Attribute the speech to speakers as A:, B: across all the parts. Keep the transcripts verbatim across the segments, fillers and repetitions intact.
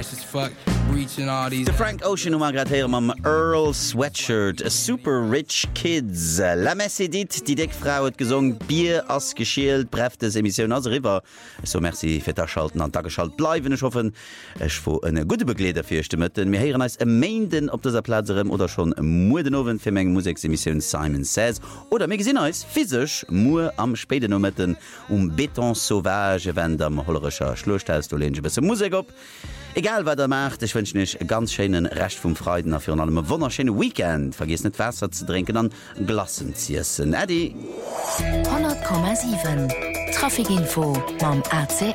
A: nice as fuck. Reaching all these.
B: The Frank Ocean um grad her am Earl Sweatshirt, a super rich kids. La Messe dit, die Deckfrau hat gesungen, Bier as geschielt, breftes Emission as River. So merci für das Schalten an Tagesschalt bleiben. Ich hoffe, ich wo eine gute Begleiter für Stimmen. Wir hören als Mainden auf dieser Platz oder schon Mudenoven für meine Musiksemission Simon Says. Oder wir sehen als physisch nur am späten Momenten um Beton Sauvage, wenn am hollerischer Schlussstellst du lehnst ein bisschen Musik ab. Egal was er macht, ich wünsche euch einen ganz schönen Rest vom Freitag und für allem einen wunderschönen Weekend. Vergiss nicht Wasser zu trinken und Glassen zu essen. Eddie.
C: hundert Komma sieben Trafikinfo beim A C L.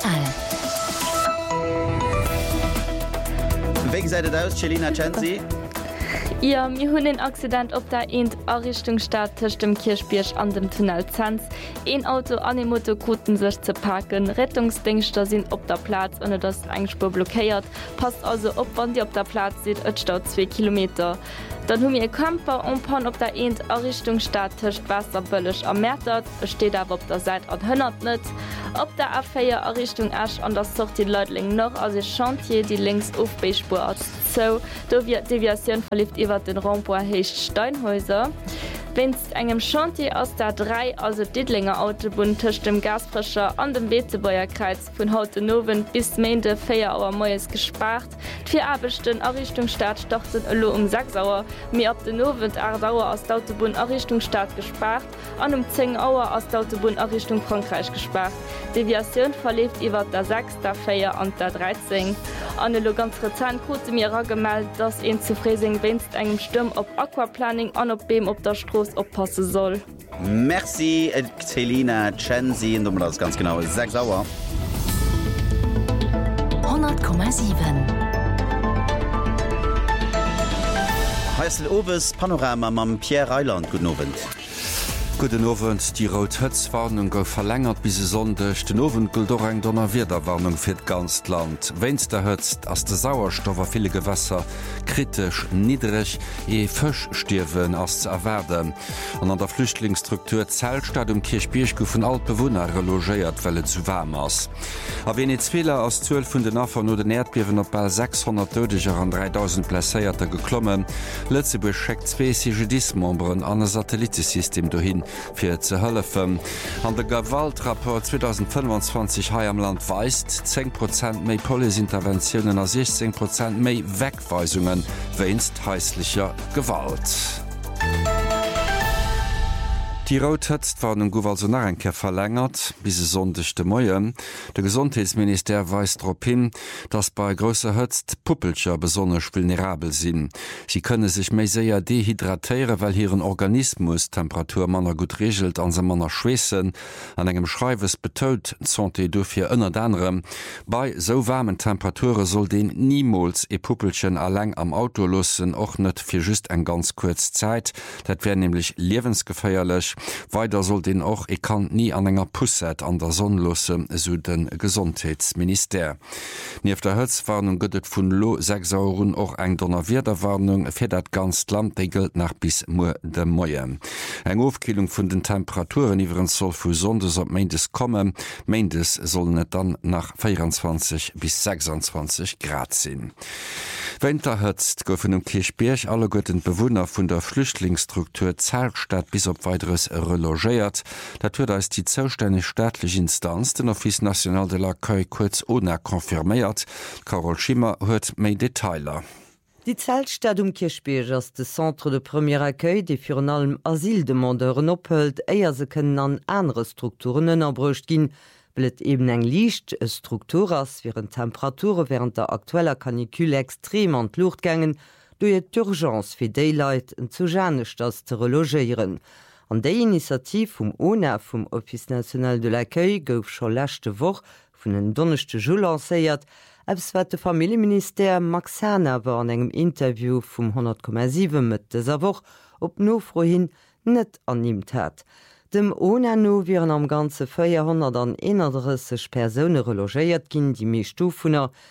B: Wie seid ihr aus, Celina Censi?
D: Ja, mir hunn den Accident op der End a Richtung Stadt tcht dem Kirchbiersch an dem Tunnel Zanz. Ein Auto an dem Motor konnten sich zu parken. Rettungsdienste sind op der Platz ohne dass eng Spur blockiert. Passt also op, wann die op der Platz seht, et staut zwei Kilometer. Dann haben wir einen Camper umpan op der End a Richtung Stadt tcht Wasserböllech am Märtert. Es steht aber op der Seite an hundert net. Op der A vier a Richtung Asch an das sucht die Leutling noch als e Chantier die links auf B-Spur hat. So, da wird Deviation verlief iwwer den Rond-Point hecht Steinhäuser. Wennst engem Chantier aus der drei also Dittlinger Autobahn tcht dem Gasfrischer an dem Beetebäuerkreuz von heute Noven bis Mende vier Uhr Moes gespart. Vier Abenden a Richtung Stadt starten allo um sechs Uhr. Mir ab den Noven acht Uhr aus der Autobahn a Richtung Stadt gespart. An um zehn Uhr aus der Autobahn a Richtung Frankreich gespart. Deviation verlief iwwer der sechs, der vier und der dreizehn. An lo ganz rezent kurz mir gemeldet, dass en zu Fresing wennst engem Sturm op Aquaplaning an op Beem op der Straße oppassen soll.
B: Merci, Celina Censi, und das ganz genau sechs Uhr.
C: hundert Komma sieben
B: Heißel Oves Panorama mam Pierre Reiland. Guten Abend.
E: Guten Abend, die Rot-Hötz-Warnung gouf verlängert bis Sonntag. Den Abend gilt auch eine Donnerwetter-Warnung für das ganze Land. Wenn's der Hötz, als der Sauerstoff auf viele Gewässer kritisch niedrig, je Fisch stirben als zu erwarten. Und an der Flüchtlingsstruktur Zeltstadt um Kirchbirch goufen alt Bewohner relogiert, weil es zu warm ist. A Venezuela aus zwölf von den Affen oder den Erdbeben auf bald sechshundert Todeter an dreitausend Blessierte geklommen. Lützeburg schickt zwei C G D-Membern an ein Satellitensystem dahin, für zu helfen. An der Gewaltrapport zwanzig fünfundzwanzig hier am Land weist, zehn Prozent mehr Polizinterventionen und sechzehn Prozent mehr Wegweisungen weinst häuslicher Gewalt. Die Rot-Hötz-Warnung gouf also nach enker verlängert bis Sonntag de Moie. Der Gesundheitsminister weist darauf hin, dass bei grosser Hötzt Puppelcher besonders vulnerabel sind. Sie können sich mehr sehr dehydratieren, weil ihren Organismus Temperatur manner gut regelt, an se manner schwessen. An engem Schreiwes betont Santé dofir ënner anderem. Bei so warmen Temperaturen soll den niemals e Puppelchen allein am Auto lassen, auch nicht für just ein ganz kurz Zeit. Das wäre nämlich lebensgefährlich. Weiter soll den auch ich kann nie an enger Pusset an der Sonne lassen, so den Gesundheitsminister. Neben der Hötzwarnung gëtt vun Lo sechs Uhr auch eng Donnerwetter-Warnung für das ganze Land, die gilt nach bis Mo de Moie. Eng Aufkühlung von den Temperaturen iwwer soll vu Sondes op Mendes kommen. Mendes soll net dann nach vierundzwanzig bis sechsundzwanzig Grad sinn. Winterhëtzt goufen um Kirchbirch alle gotten Bewohner vun der Flüchtlingsstruktur Zeltstadt bis op weiteres relogiert. Dat huet als die zoustänneg staatliche Instanz den Office National de l'Accueil kurz O N A konfirméiert. Carol Schimmer huet méi Detailer.
F: Die Zeltstadt um Kirchbirch ass de Centre de Premier Accueil, de fir allem Asildemandeuren ophëlt, eier se kënnen an andere Strukturen ënnerbrucht ginn, blet eben eng liicht e Struktur ass wären Temperature während der aktueller Kanikül extrem an Luft gängen, doe et d'Urgence fir Daylight en zujanech das ze relogieren. An déi Initiativ vum O N A vum Office National de l'Accueil gouf schon lächte woch vun den donnechte Jour lacéiert, ebs wat de Familienminister Max Herner war an engem Interview vum hundert Komma sieben mit deser woch op nofro hin net annimmt hat. Dem O N A no wären am ganze vierhunderteinunddreißig Personen relogéiert ginn, die méi Stufuner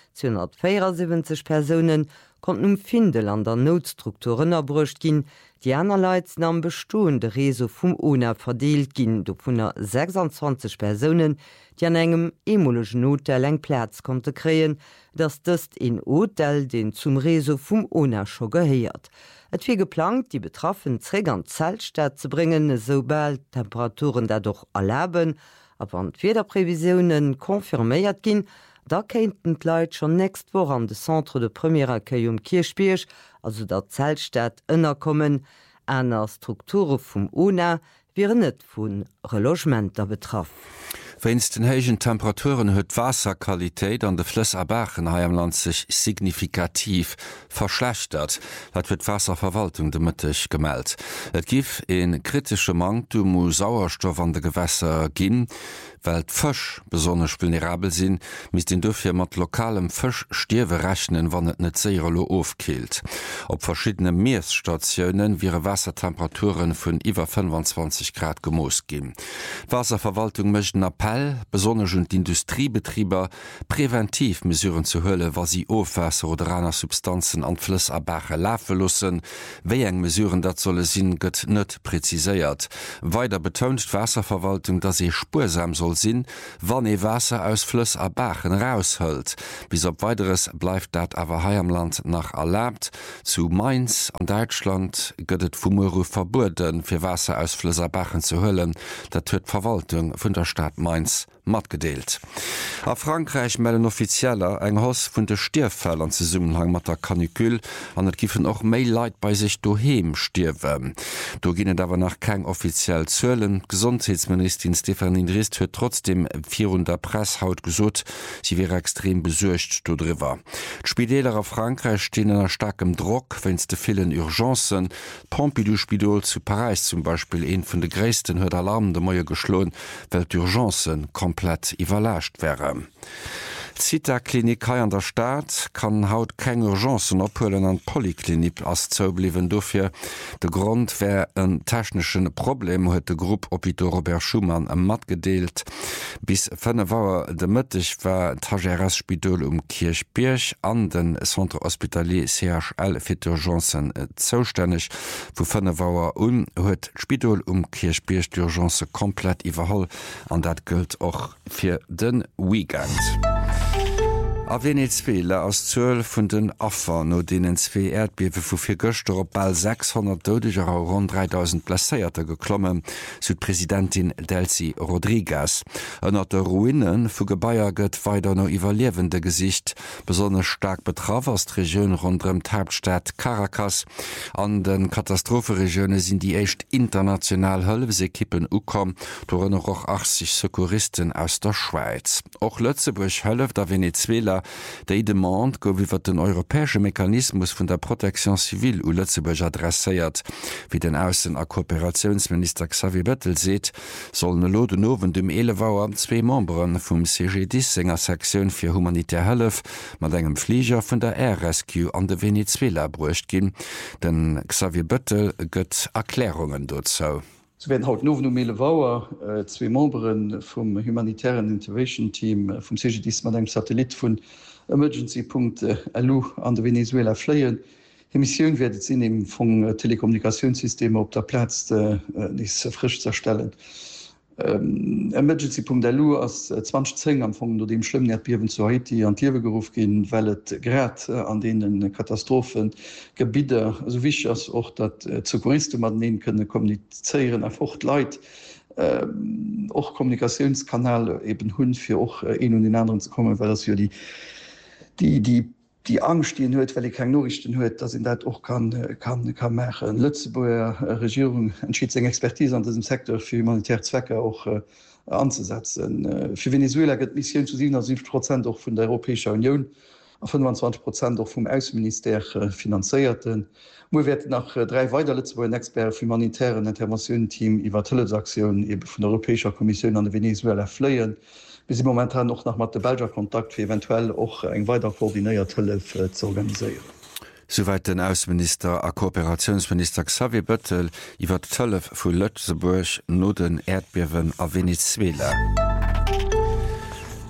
F: zweihundertvierundsiebzig Personen konnten um Findel an der Notstrukturen erbrucht gin, die einerseits am bestehende Reso vum O N A verdeelt gin, do vun sechsundzwanzig Personen, die an engem emolischen Hotel eng Platz konnte kreen, dass dëst in Hotel den zum Reso vum O N A scho geheiert. Et wie geplant, die betroffen Träger an Zeltstadt zu bringen, sobald Temperaturen dadurch erlaubben, aber an Wetterprävisionen konfirméiert gin, da kennten Leiit schon nächst wo an de Centre de Premier Accueil um Kirchbierch, also der Zeltstadt ënnerkommen, einer Strukture vum O N A wie net vun Relogement betraff.
E: Wennns den hegen Temperaturen huet Wasserqualitéit an de Flësserbachen ha am Land sich signifikativ verschlechtert, dat huet Wasserverwaltung de Mëttech gemeldt. Et gif en kritische Mang du mu Sauerstoff an de Gewässer ginn, weil d'Fësch besonnech vulnerabel sinn, mis den dofir mat lokalem Fësch Stierwe rechnen, wann et net Seerlo ofkeelt. Op verschiedene Meeresstationioen wiere Wassertemperaturen vun iwwer fünfundzwanzig Grad gemoos ginn. Wasserverwaltung mechten Appell besonnech und Industriebetrieber präventiv mesuren zu hëlle, was sie Ofwässer oder aner Substanzen an Flüss abache lafe lussen, wéi eng mesuren dat solle sinn gëtt net preziséiert. Weiter betont Wasserverwaltung, dat se spursam soll sinn, wann e Wasser aus Flüss abachen raushëlt. Bis op weiteres bleifft dat awer hai am Land nach erlaubt. Zu Mainz an Deutschland gëtt et vumuru verboten, fir Wasser aus Flüss abachen zu hëllen, dat huet Verwaltung vun der Stadt Mainz mat gedeelt. A Frankreich melden offizieller eng Hoss vun de Stierfäll an ze Summenhang mat der Kanikül an et giffen och méi Leiit bei sich doheem stierwe. Do ginne dawer nach keng offiziell zëllen. Gesundheitsministerin Stephanie Drist huet trotzdem virun der Press haut gesot, sie wäre extrem besuercht do drwer. D'Spideler a Frankreich stehen an starkem Druck, wenns de vielen Urgenzen. Pompidou-Spidol zu Paris zum Beispiel een vun de gréisten huet Alarm de Moier geschloen, well d'Urgenzen komplett iwwerlächt wäre. Zita-Klinik hai an der Staat kann haut keng Urgenzen opholen an Polyklinik ass zoubliwen dofir. De Grund wär en technischen Problem huet de Gruppe Hôpital Robert Schumann am mat gedeelt. Bis fënne Waer de Mëttech war d'Tageres-Spidol um Kirchbierch an den Centre Hospitalier C H L fir d'Urgenzen zoustännech, wo fënne Waer un huet d'Spidol um Kirchbierch d'Urgence komplett iwwerholl, an dat gëlt och fir den Weekend. A Venezuela ass zwölf vun den Affer no denen zwee Erdbewe vu fir Göchter op ball sechshundert Dodeger a rund dreitausend Blaéierter geklommen, sud Präsidentin Delcy Rodriguez. Ënner der Ruinen vu Gebaier gëtt weider no iwwerliewende Gesicht, besonders stark betraf as d'Regioun rondrem d'Hauptstadt Caracas. An den Katastropheregioune sinn die echt international Hëllefsekippen ukom, dorënner och achtzig Sekuristen aus der Schweiz. Och Lëtzeburg hëllef der Venezuela déi demand go iwwer den europäesche Mechanismus vun der Protektion civil u Lëtzeburg adresséiert. Wie den Aussen- a Kooperationsminister Xavier Bettel seet, sollen Lode nowen dem Elevauer zwee Memberen vum C G dix enger Sektiun fir humanitär Hëllef mat engem Flieger vun der Air Rescue an de Venezuela bruecht ginn. Den Xavier Bettel gëtt Erklärungen dozo.
G: So werden haut no no mele Waer äh, zwei Memberen vom humanitären Intervention Team äh, vom C G dix mat dem Satellit vun Emergency.lu äh, an der Venezuela fleien. Die Mission werdet sinn eben vum äh, Telekommunikationssysteme op der Platz äh, nicht äh, frisch zerstellen. Ähm, Emergency.lu ass äh, zwanzig zehn am Fong no dem schlimm Erdbeben zu Haiti an Tierwe gerufen gin, wellt grad äh, an denen Katastrophengebiete so wich ass och dat äh, Sekuristen mat nehmen könne kommuniceieren erfocht Leiit och ähm, Kommunikationskanal eben hunn fir och äh, een und den anderen zu kommen, weil das ja die die die die Angst die huet, weil ich kein Norrichten huet, dass in dat auch kann kann kann machen. Lützeburger Regierung entschied eng Expertise an diesem Sektor für humanitär Zwecke auch äh, anzusetzen. Äh, für Venezuela gëtt Mission zu siebenundsiebzig Prozent auch von der Europäischer Union, fünfundzwanzig Prozent auch vom Außenminister äh, finanzierten. Wir werden nach äh, drei weiter Lützeburger Expert für humanitären Interventionsteam über Teleaktionen eben von der Europäischer Kommission an Venezuela fleien. Wir sind momentan noch nach mat de Belger Kontakt für eventuell auch eng weiter koordiniert Hilf äh, zu organisieren.
E: Soweit den Außenminister a Kooperationsminister Xavier Bettel iwwer d'Tëllef vu Lützeburg no den Erdbewen a Venezuela.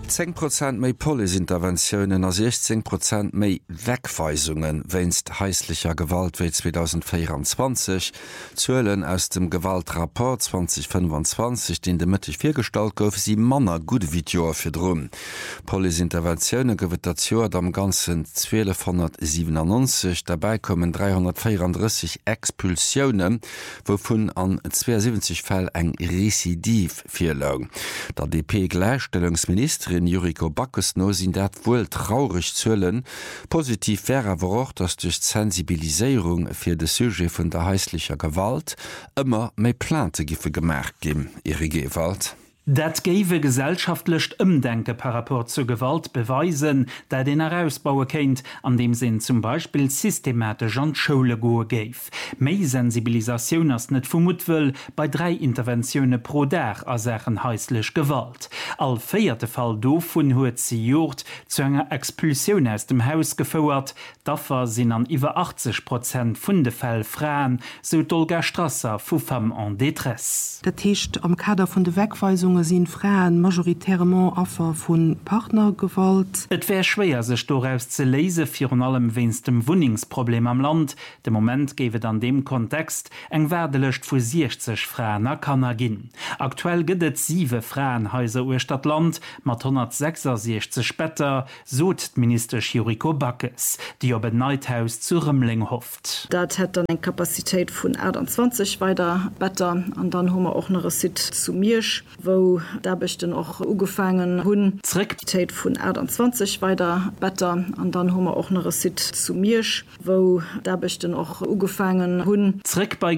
E: zehn Prozent méi Poliinterventionen as sechzehn Prozent méi Wegweisungen wennst heislicher Gewalt wie zwanzig vierundzwanzig Zölen aus dem Gewaltrapport zwanzig fünfundzwanzig, den de Mëttich firstalt gouf sie Manner gut Video fir drum. Poliinterventionen gewet dat Joer am ganzen zwölfhundertsiebenundneunzig, dabei kommen dreihundertvierunddreißig Expulsionen, wovon an zweiundsiebzig Fäll eng Residiv firlag. Der D P-Gleichstellungsministerin Yuriko Backesno sind dat wohl traurig zöllen. Positiv wäre aber auch, dass durch Sensibilisierung für das Sujet von der häuslicher Gewalt immer mehr Plante giffe gemerkt geben. Ihre Gewalt.
H: Dat gewe gesellschaftlecht ëmdenke par rapport zu Gewalt beweisen, dat den herausbaue kennt, an dem sinn zum Beispiel systematisch an Schule goe geif. Mei Sensibilisaun ass net vermutwell bei drei Interventionune pro Dach as Sächen heislech Gewalt. All feierte Fall do vun huet sie Jort zu enger Expulsion aus dem Haus gefouert, daffer sinn an iwwer achtzig Prozent vun de Fäll Fraen, so Olga Strasser vu Femme en Détresse.
I: Dat hecht am Kader vun de Wegweisungen sind Frauen majoritärement Opfer von Partnergewalt.
H: Et wär schwer sech doaus ze lese fir an allem wennst dem Wuningsproblem am Land. De Moment gewet an dem Kontext eng werdelecht vu sechzig Fraen kannner ginn. Aktuell gëdet sieve Fraenhäuser ur Stadtland mat hundertsechsundsechzig Spätter, sot Minister Yuriko Backes, die op et Neidhaus zu Rëmling hofft.
J: Dat hat dann eng Kapazität vun achtundzwanzig weiter Better an dann hummer auch noch Sit zu Mirsch, wo da bechten auch ugefangen hun Zreckität vun achtundzwanzig weiter Better an dann hummer auch noch Sit zu Mirsch, wo da bechten auch ugefangen hun
H: Zreck bei